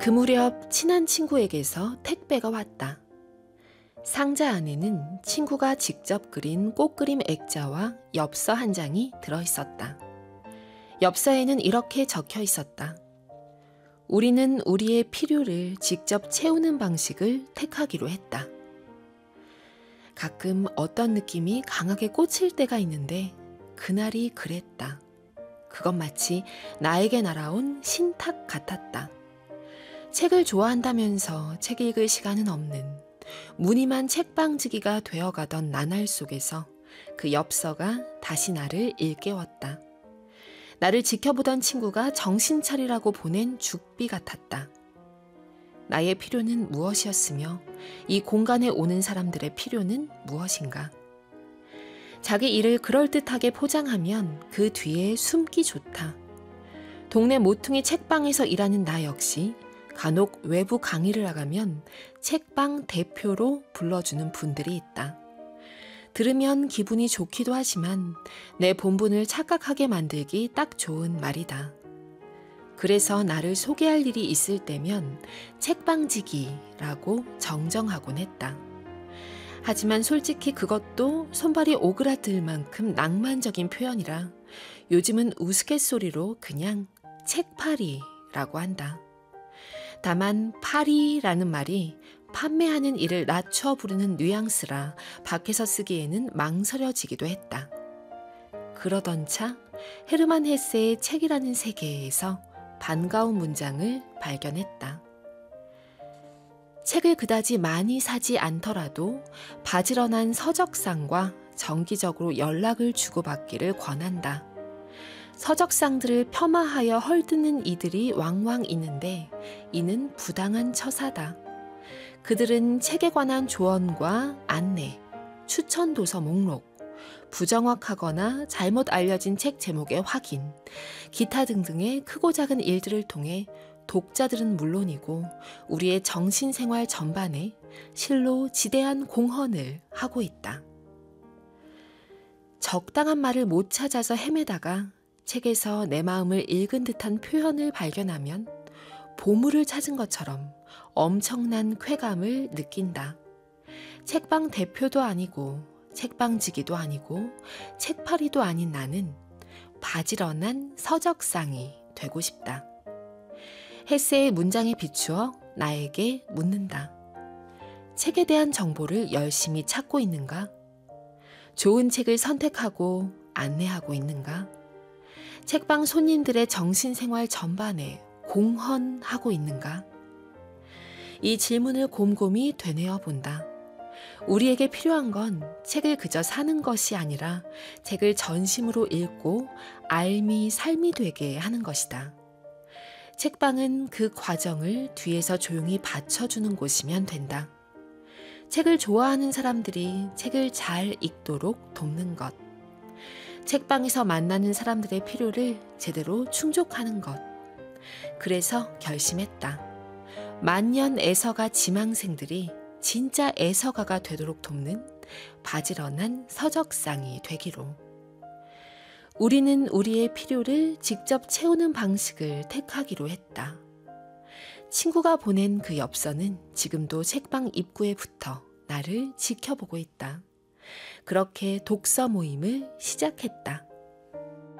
그 무렵 친한 친구에게서 택배가 왔다. 상자 안에는 친구가 직접 그린 꽃그림 액자와 엽서 한 장이 들어있었다. 엽서에는 이렇게 적혀 있었다. 우리는 우리의 필요를 직접 채우는 방식을 택하기로 했다. 가끔 어떤 느낌이 강하게 꽂힐 때가 있는데 그날이 그랬다. 그건 마치 나에게 날아온 신탁 같았다. 책을 좋아한다면서 책 읽을 시간은 없는 무늬만 책방지기가 되어가던 나날 속에서 그 엽서가 다시 나를 일깨웠다. 나를 지켜보던 친구가 정신 차리라고 보낸 죽비 같았다. 나의 필요는 무엇이었으며 이 공간에 오는 사람들의 필요는 무엇인가? 자기 일을 그럴듯하게 포장하면 그 뒤에 숨기 좋다. 동네 모퉁이 책방에서 일하는 나 역시 간혹 외부 강의를 나가면 책방 대표로 불러주는 분들이 있다. 들으면 기분이 좋기도 하지만 내 본분을 착각하게 만들기 딱 좋은 말이다. 그래서 나를 소개할 일이 있을 때면 책방지기라고 정정하곤 했다. 하지만 솔직히 그것도 손발이 오그라들 만큼 낭만적인 표현이라 요즘은 우스갯소리로 그냥 책팔이라고 한다. 다만 파리라는 말이 판매하는 일을 낮춰 부르는 뉘앙스라 밖에서 쓰기에는 망설여지기도 했다. 그러던 차 헤르만 헤세의 책이라는 세계에서 반가운 문장을 발견했다. 책을 그다지 많이 사지 않더라도 바지런한 서적상과 정기적으로 연락을 주고받기를 권한다. 서적상들을 폄하하여 헐뜯는 이들이 왕왕 있는데 이는 부당한 처사다. 그들은 책에 관한 조언과 안내, 추천 도서 목록, 부정확하거나 잘못 알려진 책 제목의 확인, 기타 등등의 크고 작은 일들을 통해 독자들은 물론이고 우리의 정신생활 전반에 실로 지대한 공헌을 하고 있다. 적당한 말을 못 찾아서 헤매다가 책에서 내 마음을 읽은 듯한 표현을 발견하면 보물을 찾은 것처럼 엄청난 쾌감을 느낀다. 책방 대표도 아니고 책방지기도 아니고 책팔이도 아닌 나는 바지런한 서적상이 되고 싶다. 헤세의 문장에 비추어 나에게 묻는다. 책에 대한 정보를 열심히 찾고 있는가? 좋은 책을 선택하고 안내하고 있는가? 책방 손님들의 정신생활 전반에 공헌하고 있는가? 이 질문을 곰곰이 되뇌어 본다. 우리에게 필요한 건 책을 그저 사는 것이 아니라 책을 전심으로 읽고 알미 삶이 되게 하는 것이다. 책방은 그 과정을 뒤에서 조용히 받쳐주는 곳이면 된다. 책을 좋아하는 사람들이 책을 잘 읽도록 돕는 것. 책방에서 만나는 사람들의 필요를 제대로 충족하는 것. 그래서 결심했다. 만년 애서가 지망생들이 진짜 애서가가 되도록 돕는 바지런한 서적상이 되기로. 우리는 우리의 필요를 직접 채우는 방식을 택하기로 했다. 친구가 보낸 그 엽서는 지금도 책방 입구에 붙어 나를 지켜보고 있다. 그렇게 독서 모임을 시작했다.